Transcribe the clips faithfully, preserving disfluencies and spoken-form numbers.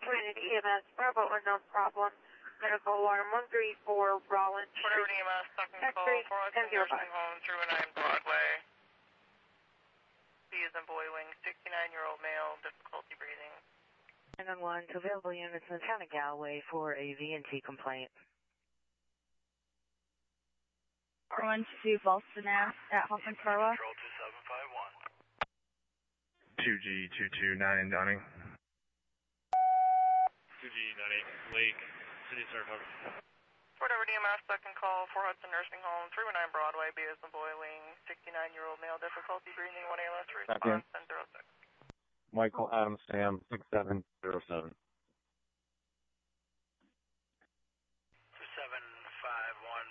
Trinity E M S, Bravo, unknown problem. Medical alarm one three four, Rollins. Port Harwood E M S, second call, four Hudson Nursing Home, three one nine Broadway. B is in boy wing, sixty-nine-year-old male, difficulty breathing. nine one one to available units in the town of Galway for a V N T complaint. four one two Boston Ave at Hoffman Carwa. Control two seven five one. two G two two nine in Dunning. two G ninety-eight Lake, City of Saratoga. Port Harwood E M S, second call, four Hudson Nursing Home, three one nine Broadway, B is in boy wing, sixty-nine-year-old male, difficulty breathing, one A L S response, ten zero six. Michael Adams Sam, six seven zero seven. two seven five one.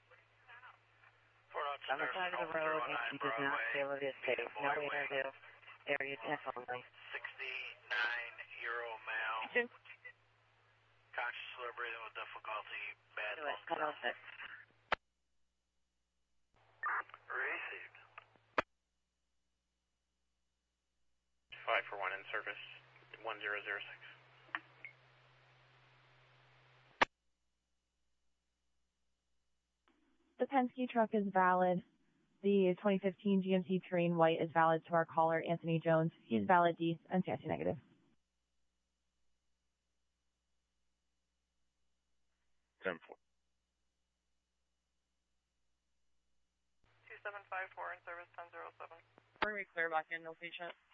Fort Hudson On the side of the Nursing road, Home, and he three does one nine not feel it is safe. No Boy Wing. interview. Area ten only. sixty-nine-year-old male. Conscious, slow breathing with difficulty, bad Do it, lung ten oh sound. six. Received. five for one in service, one zero zero six. The Penske truck is valid. The twenty fifteen G M C Terrain White is valid to our caller, Anthony Jones. He's valid D and C I C negative. ten four. two seven five four in service, ten zero seven. We're going to clear back in, no patient.